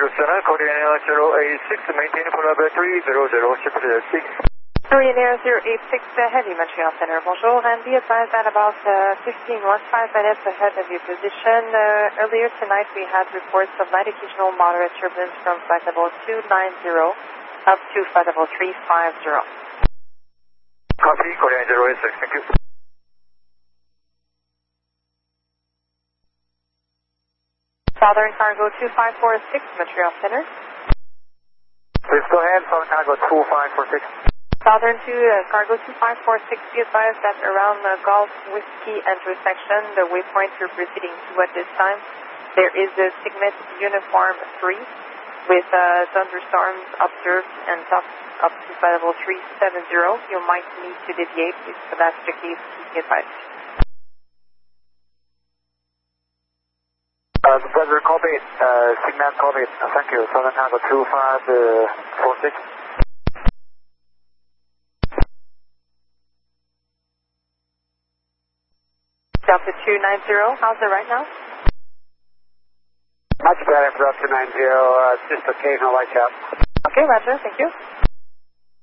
Korean Air 086, maintain Pullable 300, ship to the 6. Korean Air 086, Heavy Montreal Center. Bonjour, and be advised that about 5 minutes ahead of your position. Earlier tonight we had reports of light occasional moderate turbulence from flight level 290 up to flight level 350. Copy, Korean 086, thank you. Southern Cargo 2546, Montreal Center. Please go ahead, Southern Cargo 2546. Southern to Cargo 2546, be advised that around Golf Whiskey intersection, the waypoint you're proceeding to at this time, there is a Signet Uniform 3 with thunderstorms observed and up to flight level 370. You might need to deviate if that's the case. Be advised. Brother, copy it. Signet, copy it. Thank you. Southern Cargo 2546. Delta 290, how's it right now? Much better for up to 90, just occasional light out. Okay, Roger, thank you.